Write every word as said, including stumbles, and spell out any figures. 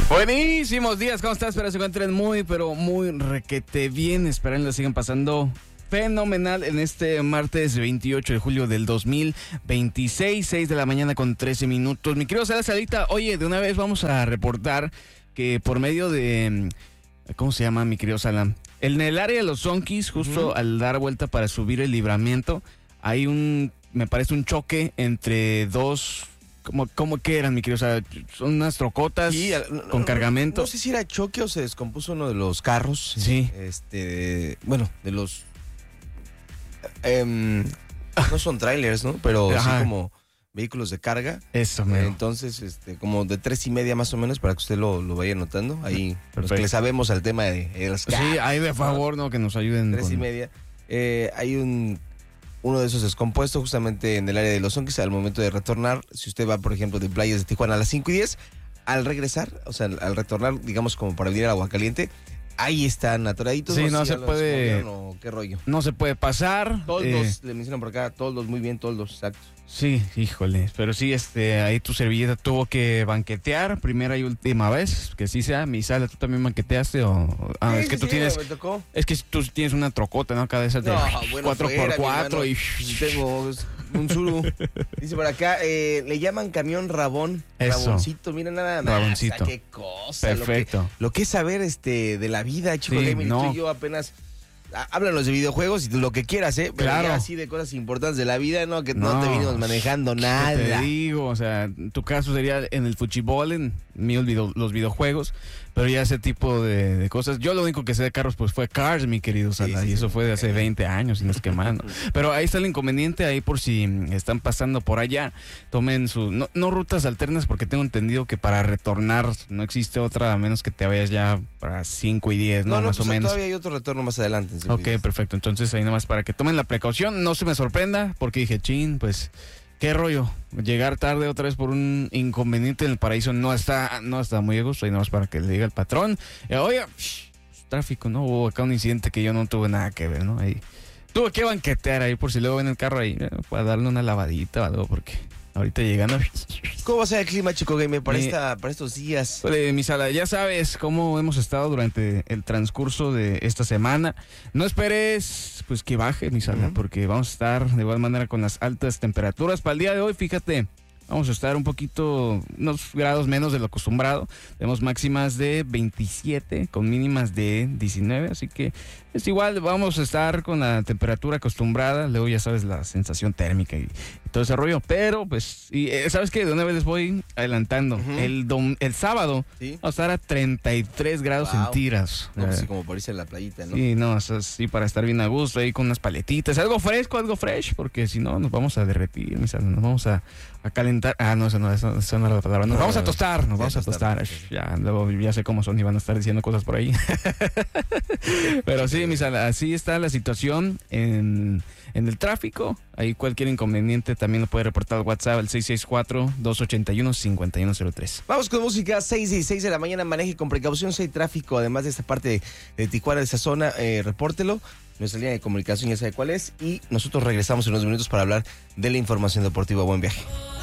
Buenísimos días, ¿cómo estás? Espero que se encuentren muy, pero muy requete bien. Espero que lo sigan pasando fenomenal en este martes veintiocho de julio del dos mil veintiséis, seis de la mañana con trece minutos. Mi querido Sala Salita, oye, de una vez vamos a reportar que por medio de... ¿Cómo se llama, mi querido Salam? En el área de los Zonkis, justo uh-huh. al dar vuelta para subir el libramiento, hay un, me parece un choque entre dos... ¿Cómo, cómo que eran, mi querido? O sea, son unas trocotas sí, no, con cargamento. No, no sé si era choque o se descompuso uno de los carros. Sí. Este, bueno, de los... Eh, no son trailers, ¿no? Pero Ajá. sí como vehículos de carga. Eso, mero. Entonces, este, como de tres y media más o menos, para que usted lo, lo vaya anotando. Ahí, los que le sabemos al tema de, de las cargas. Sí, ahí de favor, ¿no? Que nos ayuden. Tres con... y media. Eh, hay un... Uno de esos descompuestos justamente en el área de los Zonkis al momento de retornar. Si usted va, por ejemplo, de Playas de Tijuana a las cinco y diez, al regresar, o sea, al retornar, digamos, como para venir a Aguacaliente, ahí están atoraditos. Sí, no, no se puede... O ¿qué rollo? No se puede pasar. Toldos, eh... le mencionan por acá, toldos, muy bien, toldos, exacto. Sí, híjole, pero sí, este, ahí tu servilleta tuvo que banquetear, primera y última vez, que sí sea. Mi Sala, ¿tú también banqueteaste o...? Ah, sí, es que sí, tú sí, tienes... me tocó. Es que tú tienes una trocota, ¿no? Cada vez de no, bueno, cuatro por cuatro y... Tengo un suru. Dice por acá, eh, le llaman camión Rabón. Eso. Raboncito, mira nada más. Raboncito. Qué cosa. Perfecto. Lo que, lo que es saber este, de la vida, Chico sí, Gaming. no. Tú y yo apenas... Háblanos de videojuegos y lo que quieras, ¿eh? Pero claro. ya así de cosas importantes de la vida, ¿no? Que no, no te vinimos manejando nada. Te digo, o sea, tu caso sería en el fútbol, en mío los videojuegos, pero ya ese tipo de, de cosas. Yo lo único que sé de carros pues fue Cars, mi querido Sala, sí, sí, y eso sí, fue de hace veinte años, y no es que más, ¿no? Pero ahí está el inconveniente, ahí por si están pasando por allá, tomen sus, no, no rutas alternas, porque tengo entendido que para retornar no existe otra, a menos que te vayas ya para cinco y diez, ¿no? No, no, más pues o menos. Todavía hay otro retorno más adelante. Ok, perfecto. Entonces ahí nomás para que tomen la precaución, no se me sorprenda, porque dije, chin, pues, qué rollo. Llegar tarde otra vez por un inconveniente en el paraíso no está, no está muy a gusto, ahí nomás para que le diga al patrón. Eh, Oye, psh, tráfico, ¿no? Hubo acá un incidente que yo no tuve nada que ver, ¿no? Ahí tuve que banquetear ahí por si luego ven el carro ahí, eh, para darle una lavadita o algo, porque ahorita llegando... ¿Cómo va a ser el clima, Chico Gamer, para, esta, para estos días? Pues, mi Sala, ya sabes cómo hemos estado durante el transcurso de esta semana. No esperes pues que baje, mi Sala, uh-huh. porque vamos a estar de igual manera con las altas temperaturas. Para el día de hoy, fíjate, vamos a estar un poquito, unos grados menos de lo acostumbrado. Tenemos máximas de veintisiete con mínimas de diecinueve, así que es igual, vamos a estar con la temperatura acostumbrada. Luego ya sabes la sensación térmica y, y todo ese rollo, pero pues, y, eh, ¿sabes qué? De una vez les voy adelantando. Uh-huh. El dom, el sábado ¿sí? vamos a estar a treinta y tres grados wow. centígrados. No, pues sí, como por irse en la playita, ¿no? Sí, no, o sea, sí, para estar bien a gusto ahí con unas paletitas, algo fresco, algo fresh, porque si no nos vamos a derretir, mis nos vamos a, a calentar. Ah, no, eso no, eso, eso no es la palabra. Nos no, vamos a tostar, nos vamos a tostar. tostar. Ya, luego ya sé cómo son y van a estar diciendo cosas por ahí. Pero sí, mis así está la situación en, en el tráfico. Ahí cualquier inconveniente también lo puede reportar al WhatsApp al seis seis cuatro, dos ocho uno, cinco uno cero tres. Vamos con música, seis y seis de la mañana, maneje con precaución si hay tráfico, además de esta parte de, de Tijuana, de esa zona, eh, repórtelo. Nuestra línea de comunicación ya sabe cuál es y nosotros regresamos en unos minutos para hablar de la información deportiva. Buen viaje.